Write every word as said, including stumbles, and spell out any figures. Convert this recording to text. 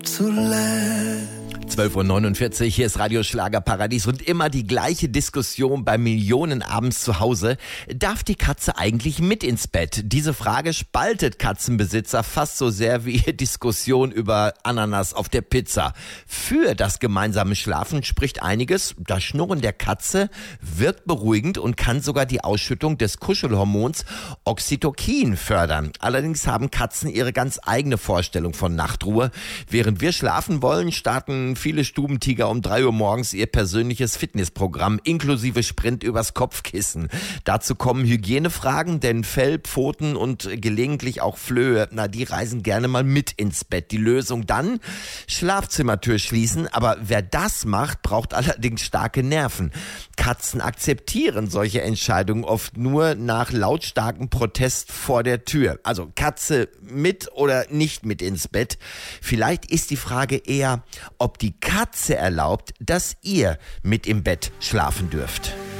zwölf Uhr neunundvierzig, hier ist Radio Schlagerparadies und immer die gleiche Diskussion bei Millionen abends zu Hause. Darf die Katze eigentlich mit ins Bett? Diese Frage spaltet Katzenbesitzer fast so sehr wie Diskussion über Ananas auf der Pizza. Für das gemeinsame Schlafen spricht einiges. Das Schnurren der Katze wirkt beruhigend und kann sogar die Ausschüttung des Kuschelhormons Oxytocin fördern. Allerdings haben Katzen ihre ganz eigene Vorstellung von Nachtruhe. Während wir schlafen wollen, starten viele Stubentiger um drei Uhr morgens ihr persönliches Fitnessprogramm inklusive Sprint übers Kopfkissen. Dazu kommen Hygienefragen, denn Fell, Pfoten und gelegentlich auch Flöhe, na, die reisen gerne mal mit ins Bett. Die Lösung dann? Schlafzimmertür schließen, aber wer das macht, braucht allerdings starke Nerven. Katzen akzeptieren solche Entscheidungen oft nur nach lautstarkem Protest vor der Tür. Also Katze mit oder nicht mit ins Bett? Vielleicht ist die Frage eher, ob die Katze erlaubt, dass ihr mit im Bett schlafen dürft.